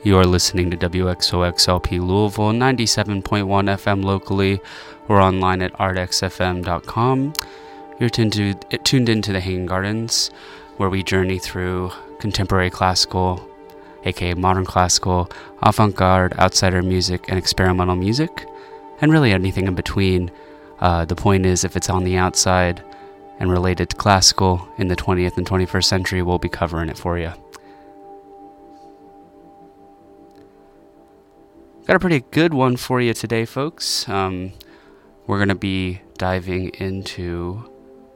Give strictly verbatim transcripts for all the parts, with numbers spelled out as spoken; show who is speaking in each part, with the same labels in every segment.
Speaker 1: You're listening to W X O X L P Louisville, ninety-seven point one F M locally. We're online at art x f m dot com. You're tuned, to, tuned into the Hanging Gardens, where we journey through contemporary classical, aka modern classical, avant-garde, outsider music, and experimental music, and really anything in between. Uh, the point is, if it's on the outside and related to classical in the twentieth and twenty-first century, we'll be covering it for you. Got a pretty good one for you today, folks. Um, we're going to be diving into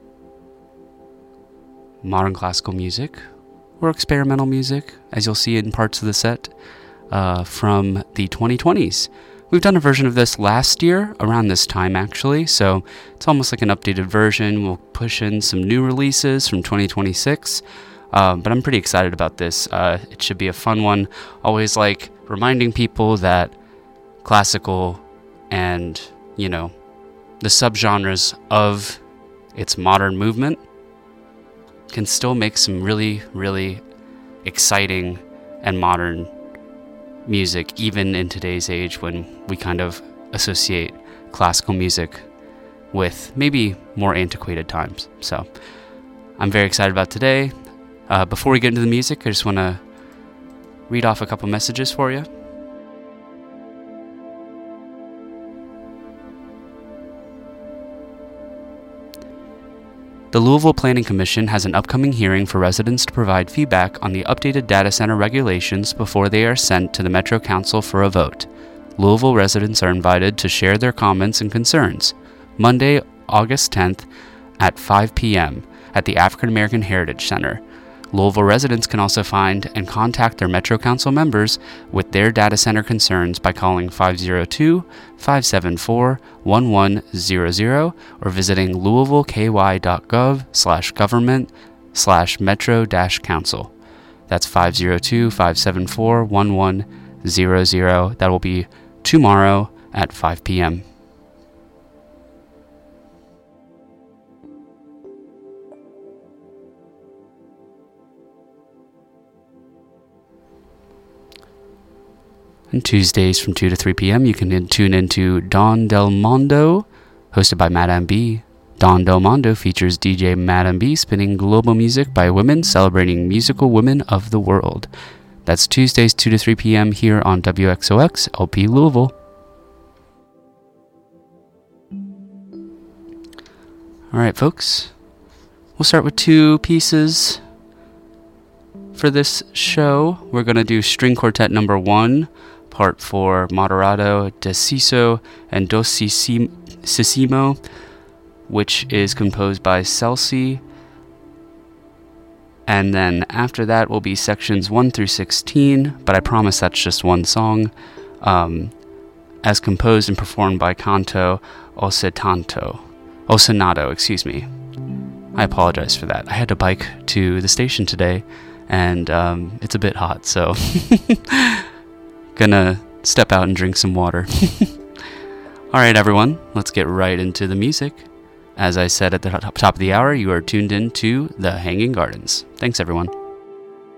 Speaker 1: modern classical music or experimental music, as you'll see in parts of the set, uh, from the twenty twenties. We've done a version of this last year, around this time actually, so it's almost like an updated version. We'll push in some new releases from twenty twenty-six, uh, but I'm pretty excited about this. Uh, it should be a fun one. Always like reminding people that classical and, you know, the subgenres of its modern movement can still make some really, really exciting and modern music, even in today's age when we kind of associate classical music with maybe more antiquated times. So I'm very excited about today. Uh, before we get into the music, I just want to read off a couple messages for you. The Louisville Planning Commission has an upcoming hearing for residents to provide feedback on the updated data center regulations before they are sent to the Metro Council for a vote. Louisville residents are invited to share their comments and concerns Monday, August tenth at five p.m. at the African American Heritage Center. Louisville residents can also find and contact their Metro Council members with their data center concerns by calling five oh two, five seven four, one one zero zero or visiting louisvilleky.gov slash government slash metro dash council. That's five oh two, five seven four, one one zero zero. That will be tomorrow at five p.m. And Tuesdays from two to three p.m. you can tune into Don Del Mondo, hosted by Madame B. Don Del Mondo features D J Madame B spinning global music by women celebrating musical women of the world. That's Tuesdays two to three p.m. here on W X O X L P Louisville. Alright, folks. We'll start with two pieces for this show. We're going to do String Quartet number one, Part four, Moderato, Deciso, and Dosissimo, which is composed by Celsi. And then after that will be sections one through sixteen, but I promise that's just one song, um, as composed and performed by Canto Osetanto. Osenato, excuse me. I apologize for that. I had to bike to the station today, and um, it's a bit hot, so gonna step out and drink some water. Alright, everyone, let's get right into the music. As I said at the top of the hour, you are tuned in to The Hanging Gardens. Thanks, everyone.